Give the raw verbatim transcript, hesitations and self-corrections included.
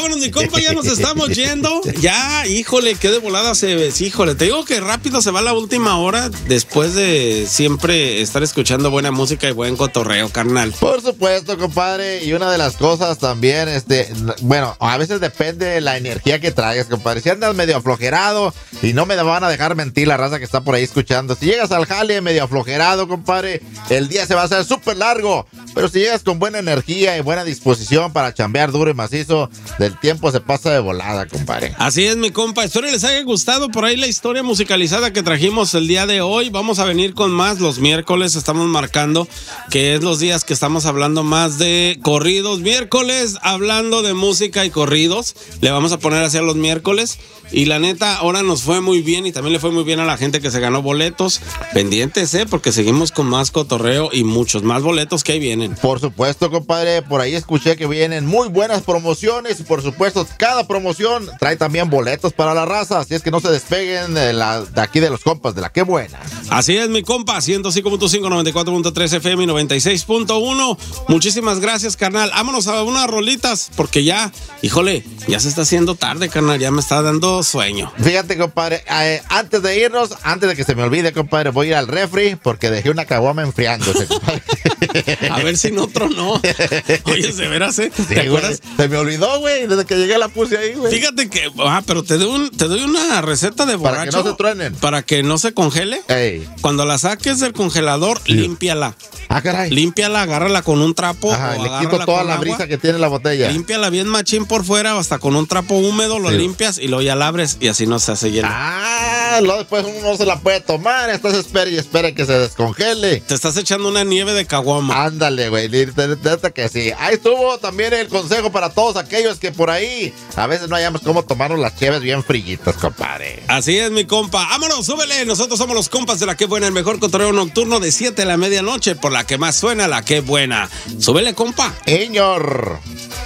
Vámonos, mi compa, ya nos estamos yendo. Ya, híjole, qué de volada se ve. Híjole, te digo que rápido se va la última hora después de siempre estar escuchando buena música y buen cotorreo, carnal. Por supuesto, compadre. Y una de las cosas también, este, bueno, a veces depende de la energía que traigas, compadre. Si andas medio aflojerado, y no me van a dejar mentir la raza que está por ahí escuchando. Si llegas al jale medio aflojerado, compadre, el día se va a hacer súper largo. Pero si llegas con buena energía y buena disposición para chambear duro y macizo, del tiempo se pasa de volada, compadre. Así es, mi compa. Espero les haya gustado por ahí la historia musicalizada que trajimos el día de hoy. Vamos a venir con más los miércoles. Estamos marcando que es los días que estamos hablando más de corridos. Miércoles hablando de música y corridos. Le vamos a poner hacia los miércoles. Y la neta, ahora nos fue muy bien y también le fue muy bien a la gente que se ganó boletos. Pendientes, ¿eh? Porque seguimos con más cotorreo y muchos más boletos que ahí vienen. Por supuesto, compadre. Por ahí escuché que vienen muy buenas promociones. Y por supuesto, cada promoción trae también boletos para la raza. Así es que no se despeguen de, la, de aquí de los compas de la Qué Buena. Así es, mi compa. ciento cinco punto cinco, noventa y cuatro punto tres F M y noventa y seis punto uno. Muchísimas gracias, carnal. Vámonos a unas rolitas porque ya, híjole, ya se está haciendo tarde, carnal. Ya me está dando sueño. Fíjate, compadre, eh, antes de irnos, antes de que se me olvide, compadre, voy a ir al refri porque dejé una caguama enfriándose, compadre. A ver si no tronó. Oye, ¿de veras, eh? ¿Te Sí, acuerdas? Güey, se me olvidó, güey, desde que llegué la puse ahí, güey. Fíjate que, ah, pero te doy, un, te doy una receta de borracho. Para que no se truenen. Para que no se congele. Ey. Cuando la saques del congelador, sí. límpiala. Ah, caray. Límpiala, agárrala con un trapo. Ajá, o le quito toda la agua. brisa que tiene la botella. Límpiala bien machín por fuera, hasta con un trapo húmedo, lo sí. limpias y luego ya la abres y así no se hace hielo. Ah, luego después uno no se la puede tomar, estás espera y espera que se descongele. Te estás echando una nieve de caguama. Ándale, güey, neta que sí. Ahí estuvo también el consejo para todos aquellos que por ahí a veces no hayamos cómo tomarnos las cheves bien frillitas, compadre. Así es, mi compa. Vámonos, súbele. Nosotros somos los compas de la Qué Buena, el mejor cotorreo nocturno de siete a la medianoche, por la que más suena la Qué Buena. Súbele, compa. Señor.